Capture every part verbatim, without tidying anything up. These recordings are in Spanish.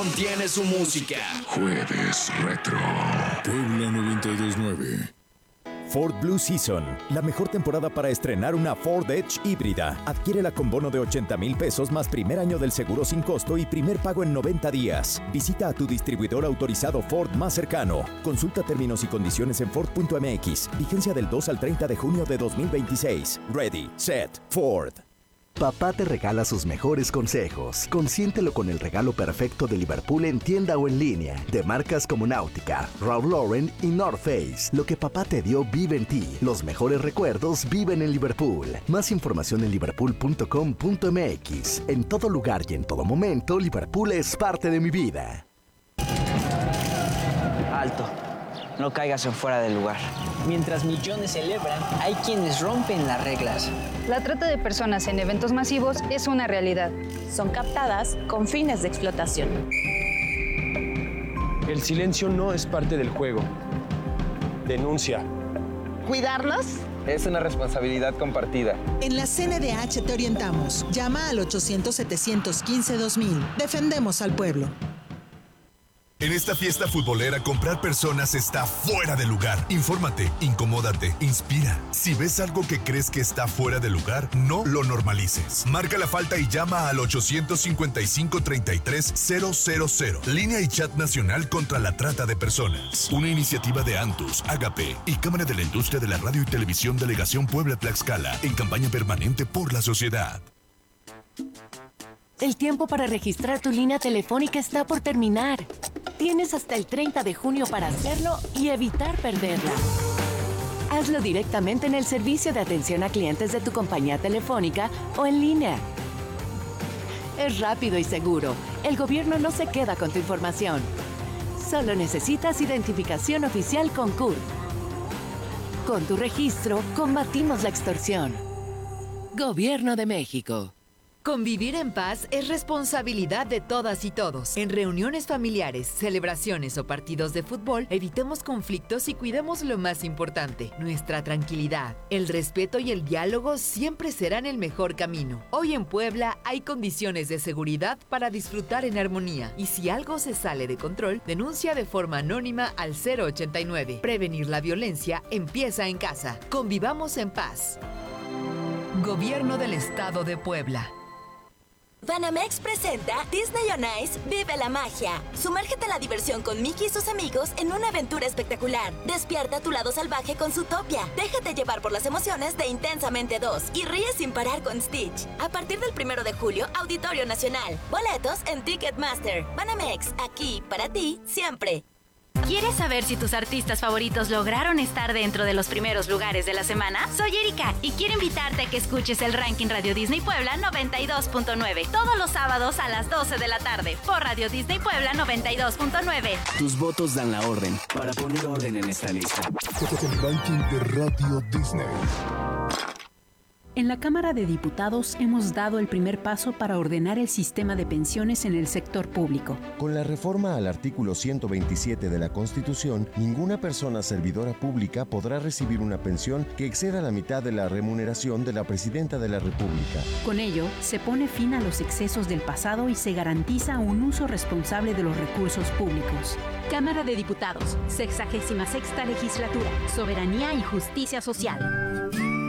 Tiene su música. Jueves Retro. Puebla noventa y dos punto nueve. Ford Blue Season, la mejor temporada para estrenar una Ford Edge híbrida. Adquiérela con bono de ochenta mil pesos más primer año del seguro sin costo y primer pago en noventa días. Visita a tu distribuidor autorizado Ford más cercano. Consulta términos y condiciones en Ford punto M X. Vigencia del dos al treinta de junio de dos mil veintiséis. Ready, set, Ford. Papá te regala sus mejores consejos. Consiéntelo con el regalo perfecto de Liverpool en tienda o en línea. De marcas como Náutica, Ralph Lauren y North Face. Lo que papá te dio vive en ti. Los mejores recuerdos viven en Liverpool. Más información en liverpool punto com punto m x. En todo lugar y en todo momento, Liverpool es parte de mi vida. Alto. No caigas en fuera del lugar. Mientras millones celebran, hay quienes rompen las reglas. La trata de personas en eventos masivos es una realidad. Son captadas con fines de explotación. El silencio no es parte del juego. Denuncia. ¿Cuidarnos? Es una responsabilidad compartida. En la C N D H te orientamos. Llama al ochocientos, setecientos quince, dos mil. Defendemos al pueblo. En esta fiesta futbolera, comprar personas está fuera de lugar. Infórmate, incomódate, inspira. Si ves algo que crees que está fuera de lugar, no lo normalices. Marca la falta y llama al ochocientos cincuenta y cinco, treinta y tres, cero cero cero. Línea y chat nacional contra la trata de personas. Una iniciativa de Antus, Agape y Cámara de la Industria de la Radio y Televisión Delegación Puebla-Tlaxcala en campaña permanente por la sociedad. El tiempo para registrar tu línea telefónica está por terminar. Tienes hasta el treinta de junio para hacerlo y evitar perderla. Hazlo directamente en el servicio de atención a clientes de tu compañía telefónica o en línea. Es rápido y seguro. El gobierno no se queda con tu información. Solo necesitas identificación oficial con C U R. Con tu registro, combatimos la extorsión. Gobierno de México. Convivir en paz es responsabilidad de todas y todos. En reuniones familiares, celebraciones o partidos de fútbol, evitemos conflictos y cuidemos lo más importante, nuestra tranquilidad. El respeto y el diálogo siempre serán el mejor camino. Hoy en Puebla hay condiciones de seguridad para disfrutar en armonía. Y si algo se sale de control, denuncia de forma anónima al cero ochenta y nueve. Prevenir la violencia empieza en casa. Convivamos en paz. Gobierno del Estado de Puebla. Banamex presenta Disney on Ice Vive la Magia. Sumérgete a la diversión con Mickey y sus amigos en una aventura espectacular. Despierta tu lado salvaje con Zootopia. Déjate llevar por las emociones de Intensamente dos y ríe sin parar con Stitch. A partir del primero de julio, Auditorio Nacional. Boletos en Ticketmaster. Banamex, aquí para ti siempre. ¿Quieres saber si tus artistas favoritos lograron estar dentro de los primeros lugares de la semana? Soy Erika y quiero invitarte a que escuches el ranking Radio Disney Puebla noventa y dos punto nueve todos los sábados a las doce de la tarde por Radio Disney Puebla noventa y dos punto nueve. Tus votos dan la orden para poner orden en esta lista. El ranking de Radio Disney. En la Cámara de Diputados hemos dado el primer paso para ordenar el sistema de pensiones en el sector público. Con la reforma al artículo ciento veintisiete de la Constitución, ninguna persona servidora pública podrá recibir una pensión que exceda la mitad de la remuneración de la Presidenta de la República. Con ello, se pone fin a los excesos del pasado y se garantiza un uso responsable de los recursos públicos. Cámara de Diputados, sexagésima sexta legislatura, soberanía y justicia social.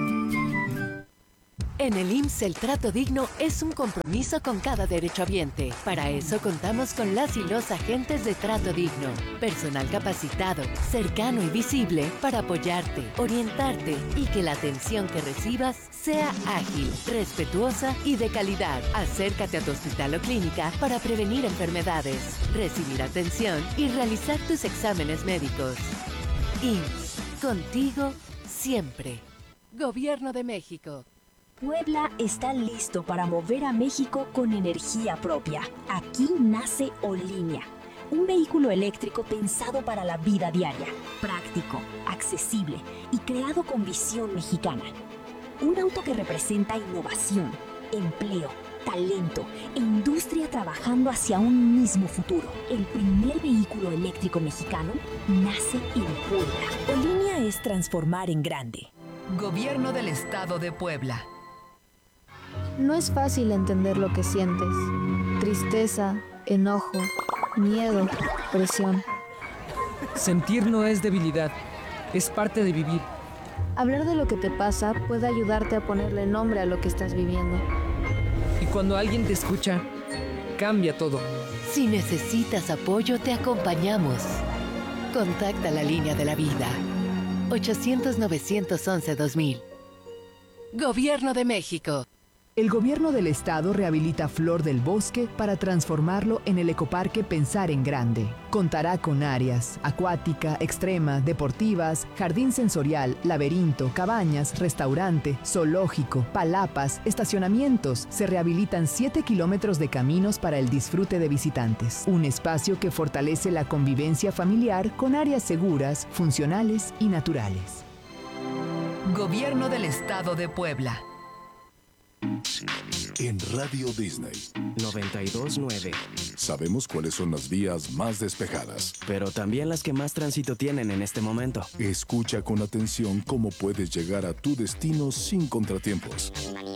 En el I M S S el trato digno es un compromiso con cada derechohabiente. Para eso contamos con las y los agentes de trato digno. Personal capacitado, cercano y visible para apoyarte, orientarte y que la atención que recibas sea ágil, respetuosa y de calidad. Acércate a tu hospital o clínica para prevenir enfermedades, recibir atención y realizar tus exámenes médicos. I M S S, contigo siempre. Gobierno de México. Puebla está listo para mover a México con energía propia. Aquí nace Olínea, un vehículo eléctrico pensado para la vida diaria, práctico, accesible y creado con visión mexicana. Un auto que representa innovación, empleo, talento e industria trabajando hacia un mismo futuro. El primer vehículo eléctrico mexicano nace en Puebla. Olínea es transformar en grande. Gobierno del Estado de Puebla. No es fácil entender lo que sientes. Tristeza, enojo, miedo, presión. Sentir no es debilidad, es parte de vivir. Hablar de lo que te pasa puede ayudarte a ponerle nombre a lo que estás viviendo. Y cuando alguien te escucha, cambia todo. Si necesitas apoyo, te acompañamos. Contacta la línea de la vida. ochocientos, novecientos once, dos mil. Gobierno de México. El gobierno del estado rehabilita Flor del Bosque para transformarlo en el ecoparque Pensar en Grande. Contará con áreas acuática, extrema, deportivas, jardín sensorial, laberinto, cabañas, restaurante, zoológico, palapas, estacionamientos. Se rehabilitan siete kilómetros de caminos para el disfrute de visitantes. Un espacio que fortalece la convivencia familiar con áreas seguras, funcionales y naturales. Gobierno del Estado de Puebla. En Radio Disney noventa y dos punto nueve. Sabemos cuáles son las vías más despejadas, pero también las que más tránsito tienen en este momento. Escucha con atención cómo puedes llegar a tu destino sin contratiempos.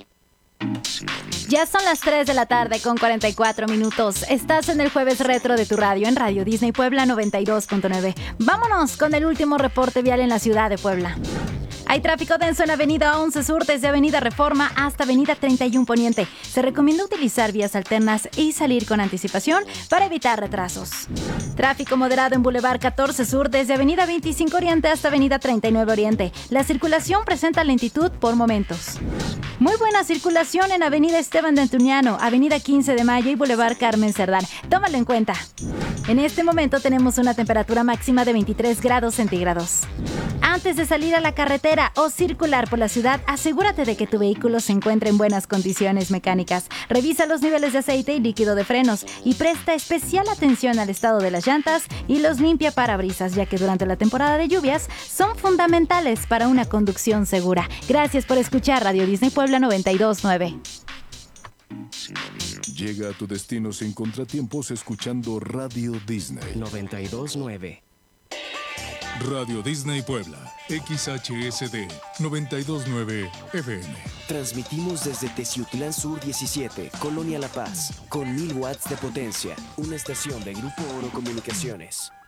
Ya son las tres de la tarde con cuarenta y cuatro minutos. Estás en el Jueves Retro de tu radio en Radio Disney Puebla noventa y dos punto nueve. Vámonos con el último reporte vial en la ciudad de Puebla. Hay tráfico denso en Avenida once Sur desde Avenida Reforma hasta Avenida treinta y uno Poniente. Se recomienda utilizar vías alternas y salir con anticipación para evitar retrasos. Tráfico moderado en Boulevard catorce Sur desde Avenida veinticinco Oriente hasta Avenida treinta y nueve Oriente. La circulación presenta lentitud por momentos. Muy buena circulación en Avenida Esteban de Antuñano, Avenida quince de Mayo y Boulevard Carmen Cerdán. Tómalo en cuenta. En este momento tenemos una temperatura máxima de veintitrés grados centígrados. Antes de salir a la carretera o circular por la ciudad, asegúrate de que tu vehículo se encuentre en buenas condiciones mecánicas. Revisa los niveles de aceite y líquido de frenos y presta especial atención al estado de las llantas y los limpiaparabrisas, ya que durante la temporada de lluvias son fundamentales para una conducción segura. Gracias por escuchar Radio Disney Puebla noventa y dos punto nueve. Llega a tu destino sin contratiempos escuchando Radio Disney noventa y dos punto nueve. Radio Disney Puebla, X H S D noventa y dos punto nueve F M. Transmitimos desde Teciutlán Sur diecisiete, Colonia La Paz, con mil watts de potencia, una estación de Grupo Oro Comunicaciones.